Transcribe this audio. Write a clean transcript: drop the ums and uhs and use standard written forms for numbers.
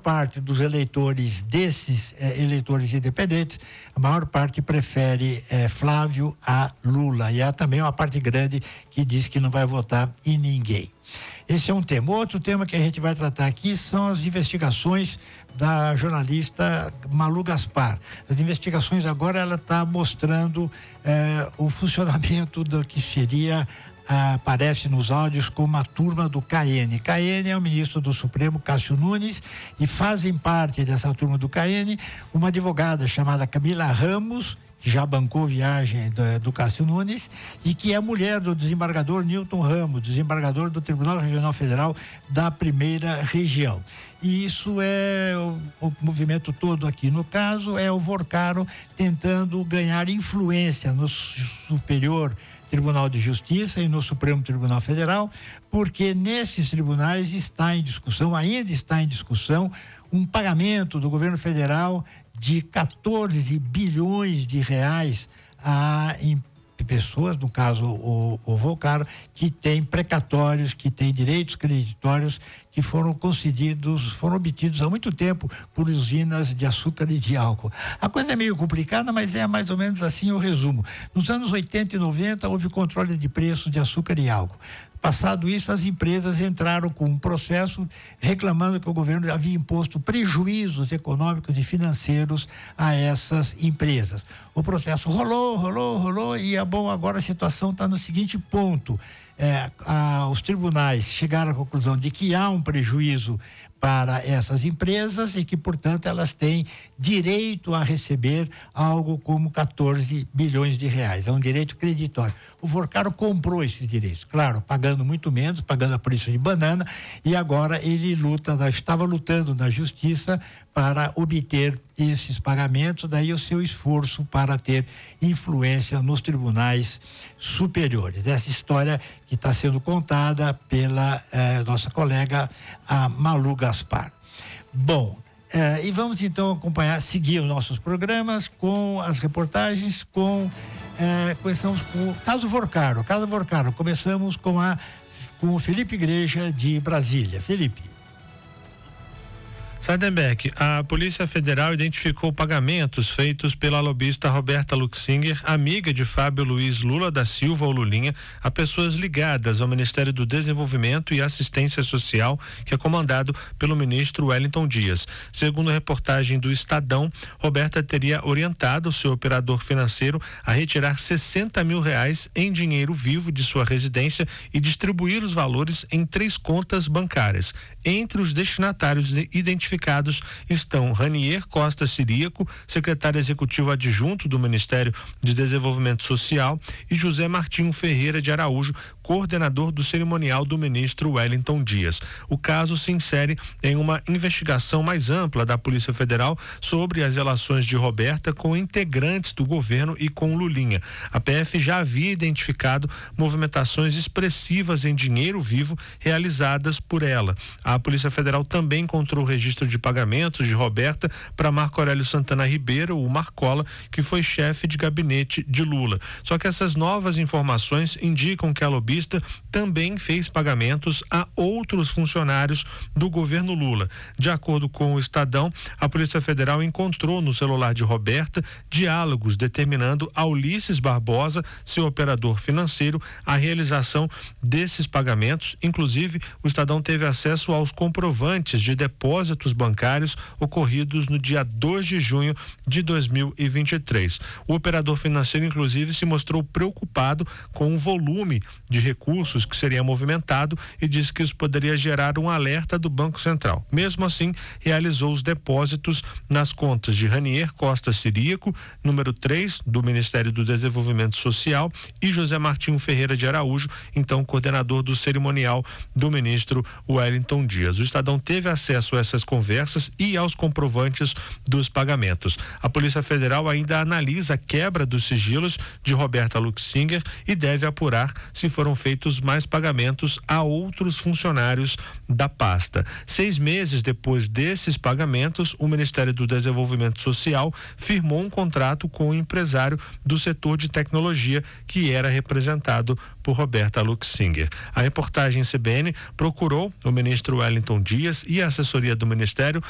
parte dos eleitores desses eleitores independentes, a maior parte prefere Flávio a Lula, e há também uma parte grande que diz que não vai votar em ninguém. Esse é um tema. Outro tema que a gente vai tratar aqui são as investigações da jornalista Malu Gaspar. As investigações agora, ela está mostrando o funcionamento do que seria, aparece nos áudios como a turma do CAEN. CAEN é o ministro do Supremo, Cássio Nunes, e fazem parte dessa turma do CAEN uma advogada chamada Camila Ramos, que já bancou viagem do Cássio Nunes, e que é mulher do desembargador Newton Ramos, desembargador do Tribunal Regional Federal da Primeira Região. E isso é o movimento todo aqui. No caso, é o Vorcaro tentando ganhar influência no Superior Tribunal de Justiça e no Supremo Tribunal Federal, porque nesses tribunais ainda está em discussão, um pagamento do governo federal de 14 bilhões de reais a pessoas, no caso o Volcaro, que tem precatórios, que tem direitos creditórios que foram obtidos há muito tempo por usinas de açúcar e de álcool. A coisa é meio complicada, mas é mais ou menos assim o resumo. Nos anos 80 e 90 houve controle de preços de açúcar e álcool. Passado isso, as empresas entraram com um processo reclamando que o governo havia imposto prejuízos econômicos e financeiros a essas empresas. O processo rolou e agora a situação está no seguinte ponto. Os tribunais chegaram à conclusão de que há um prejuízo para essas empresas e que, portanto, elas têm direito a receber algo como 14 bilhões de reais. É um direito creditório. O Vorcaro comprou esses direitos, claro, pagando muito menos, pagando a preço de banana, e agora ele estava lutando na justiça para obter esses pagamentos, daí o seu esforço para ter influência nos tribunais superiores. Essa história que está sendo contada pela nossa colega, a Malu Gaspar. Bom, e vamos então seguir os nossos programas com as reportagens, começamos com o caso Vorcaro. Começamos com o Felipe Igreja, de Brasília. Felipe. Seidenberg, a Polícia Federal identificou pagamentos feitos pela lobista Roberta Luxinger, amiga de Fábio Luiz Lula da Silva, ou Lulinha, a pessoas ligadas ao Ministério do Desenvolvimento e Assistência Social, que é comandado pelo ministro Wellington Dias. Segundo a reportagem do Estadão, Roberta teria orientado o seu operador financeiro a retirar R$60 mil em dinheiro vivo de sua residência e distribuir os valores em 3 contas bancárias. Entre os destinatários identificados estão Ranier Costa Ciríaco, secretário executivo adjunto do Ministério de Desenvolvimento Social, e José Martinho Ferreira de Araújo, coordenador do cerimonial do ministro Wellington Dias. O caso se insere em uma investigação mais ampla da Polícia Federal sobre as relações de Roberta com integrantes do governo e com Lulinha. A PF já havia identificado movimentações expressivas em dinheiro vivo realizadas por ela. A Polícia Federal também encontrou registro de pagamentos de Roberta para Marco Aurélio Santana Ribeiro, o Marcola, que foi chefe de gabinete de Lula. Só que essas novas informações indicam que a lobista também fez pagamentos a outros funcionários do governo Lula. De acordo com o Estadão, a Polícia Federal encontrou no celular de Roberta diálogos determinando a Ulisses Barbosa, seu operador financeiro, a realização desses pagamentos. Inclusive, o Estadão teve acesso aos comprovantes de depósitos bancários ocorridos no dia 2 de junho de 2023. O operador financeiro, inclusive, se mostrou preocupado com o volume de recursos que seria movimentado e disse que isso poderia gerar um alerta do Banco Central. Mesmo assim, realizou os depósitos nas contas de Ranier Costa Ciríaco, número 3 do Ministério do Desenvolvimento Social, e José Martinho Ferreira de Araújo, então coordenador do cerimonial do ministro Wellington Dias. O Estadão teve acesso a essas conversas e aos comprovantes dos pagamentos. A Polícia Federal ainda analisa a quebra dos sigilos de Roberta Luxinger e deve apurar se foram feitos mais pagamentos a outros funcionários da pasta. 6 meses depois desses pagamentos, o Ministério do Desenvolvimento Social firmou um contrato com o empresário do setor de tecnologia que era representado por Roberta Luxinger. A reportagem CBN procurou o ministro Wellington Dias e a assessoria do Ministério